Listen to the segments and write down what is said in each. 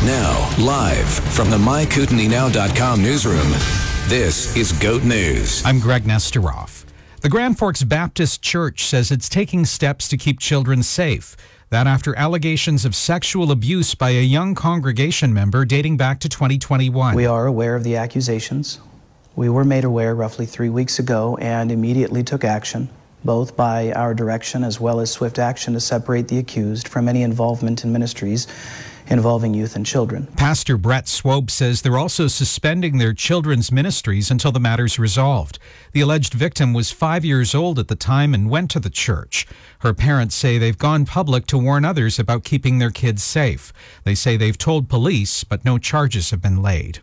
Now, live from the MyKootenays.com newsroom, this is GOAT News. I'm Greg Nesteroff. The Grand Forks Baptist Church says it's taking steps to keep children safe. That after allegations of sexual abuse by a young congregation member dating back to 2021. We are aware of the accusations. We were made aware roughly 3 weeks ago and immediately took action, both by our direction as well as swift action to separate the accused from any involvement in ministries involving youth and children. Pastor Brett Swope says they're also suspending their children's ministries until the matter's resolved. The alleged victim was 5 years old at the time and went to the church. Her parents say they've gone public to warn others about keeping their kids safe. They say they've told police, but no charges have been laid.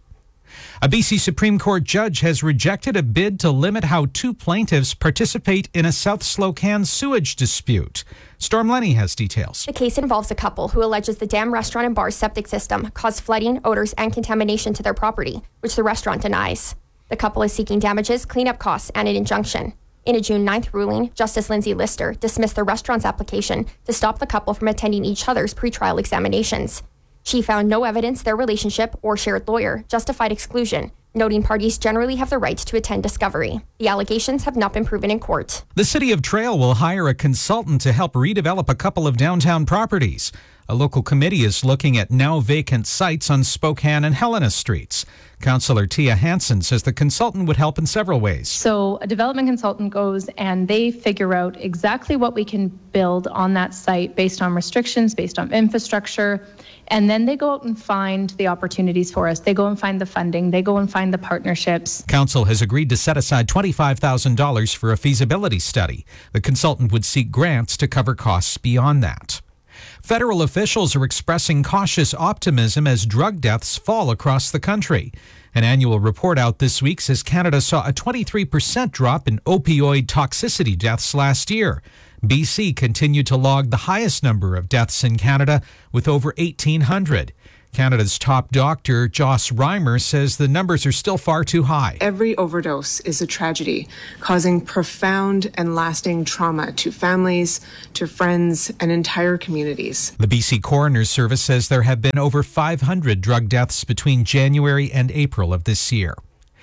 A BC Supreme Court judge has rejected a bid to limit how two plaintiffs participate in a South Slocan sewage dispute. Storm Lenny has details. The case involves a couple who alleges the Dam Restaurant and Bar's septic system caused flooding, odors, and contamination to their property, which the restaurant denies. The couple is seeking damages, cleanup costs, and an injunction. In a June 9th ruling, Justice Lindsay Lister dismissed the restaurant's application to stop the couple from attending each other's pretrial examinations. She found no evidence their relationship or shared lawyer justified exclusion, noting parties generally have the right to attend discovery. The allegations have not been proven in court. The City of Trail will hire a consultant to help redevelop a couple of downtown properties. A local committee is looking at now vacant sites on Spokane and Helena Streets. Councillor Tia Hansen says the consultant would help in several ways. So a development consultant goes and they figure out exactly what we can build on that site based on restrictions, based on infrastructure. And then they go out and find the opportunities for us. They go and find the funding. They go and find the partnerships. Council has agreed to set aside $25,000 for a feasibility study. The consultant would seek grants to cover costs beyond that. Federal officials are expressing cautious optimism as drug deaths fall across the country. An annual report out this week says Canada saw a 23% drop in opioid toxicity deaths last year. BC continued to log the highest number of deaths in Canada with over 1,800. Canada's top doctor, Joss Reimer, says the numbers are still far too high. Every overdose is a tragedy, causing profound and lasting trauma to families, to friends, and entire communities. The BC Coroner's Service says there have been over 500 drug deaths between January and April of this year.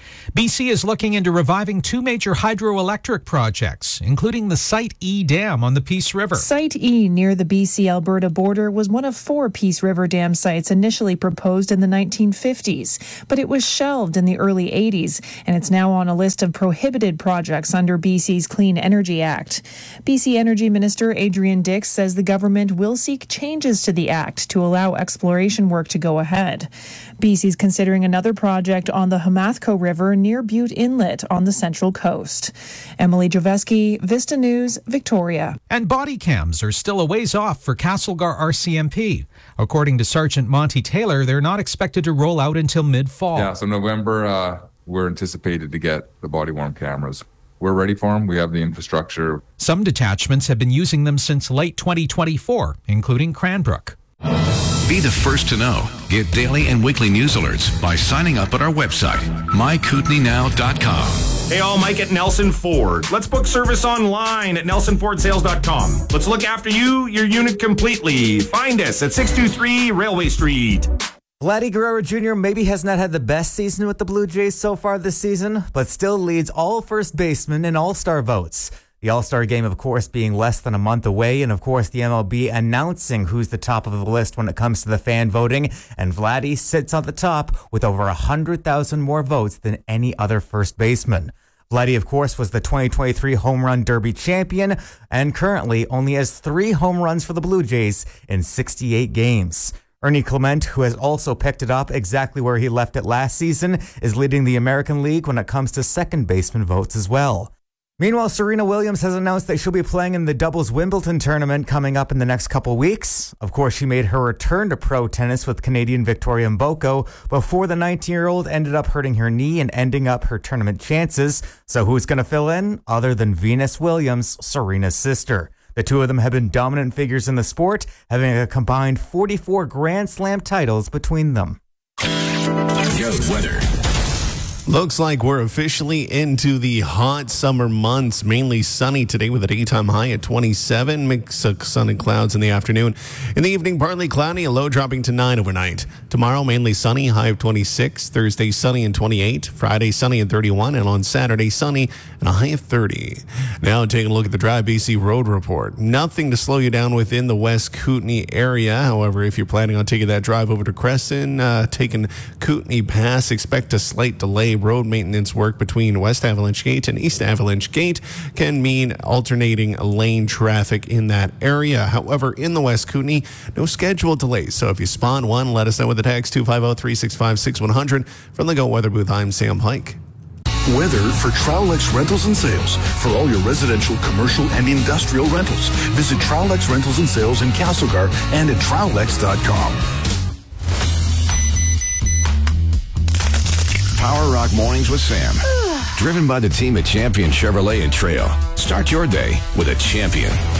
BC is looking into reviving two major hydroelectric projects, including the Site E Dam on the Peace River. Site E near the BC-Alberta border was one of 4 Peace River Dam sites initially proposed in the 1950s, but it was shelved in the early 80s, and it's now on a list of prohibited projects under BC's Clean Energy Act. BC Energy Minister Adrian Dix says the government will seek changes to the act to allow exploration work to go ahead. BC's considering another project on the Hamathco River near Butte Inlet on the Central Coast. Emily Joveski, Vista News, Victoria. And body cams are still a ways off for Castlegar RCMP. According to Sergeant Monty Taylor, they're not expected to roll out until mid-fall. Yeah, so November, we're anticipated to get the body-worn cameras. We're ready for them. We have the infrastructure. Some detachments have been using them since late 2024, including Cranbrook. Be the first to know. Get daily and weekly news alerts by signing up at our website, MyKootenays.com. Hey all, Mike at Nelson Ford. Let's book service online at NelsonFordSales.com. Let's look after you, your unit completely. Find us at 623 Railway Street. Vladdy Guerrero Jr. maybe has not had the best season with the Blue Jays so far this season, but still leads all first basemen in All-Star votes. The All-Star game, of course, being less than a month away, and of course the MLB announcing who's the top of the list when it comes to the fan voting, and Vladdy sits on the top with over 100,000 more votes than any other first baseman. Vladdy, of course, was the 2023 Home Run Derby champion, and currently only has 3 home runs for the Blue Jays in 68 games. Ernie Clement, who has also picked it up exactly where he left it last season, is leading the American League when it comes to second baseman votes as well. Meanwhile, Serena Williams has announced that she'll be playing in the doubles Wimbledon tournament coming up in the next couple weeks. Of course, she made her return to pro tennis with Canadian Victoria Mboko before the 19-year-old ended up hurting her knee and ending up her tournament chances. So who's going to fill in other than Venus Williams, Serena's sister? The two of them have been dominant figures in the sport, having a combined 44 Grand Slam titles between them. Goat weather. Looks like we're officially into the hot summer months. Mainly sunny today with a daytime high at 27. Mix of sun and clouds in the afternoon. In the evening, partly cloudy, a low dropping to 9 overnight. Tomorrow, mainly sunny, high of 26. Thursday, sunny and 28. Friday, sunny and 31. And on Saturday, sunny and a high of 30. Now taking a look at the Drive BC road report. Nothing to slow you down within the West Kootenay area. However, if you're planning on taking that drive over to Crescent, taking Kootenay Pass, expect a slight delay. Road maintenance work between West Avalanche Gate and East Avalanche Gate can mean alternating lane traffic in that area. However, in the West Kootenay, no scheduled delays. So if you spawn one, let us know with a text 250-365-6100. From the Go Weather booth, I'm Sam Pike. Weather for Trowlex Rentals and Sales. For all your residential, commercial, and industrial rentals, visit Trowlex Rentals and Sales in Castlegar and at Trowlex.com. Power Rock Mornings with Sam. Driven by the team at Champion Chevrolet and Trail. Start your day with a champion.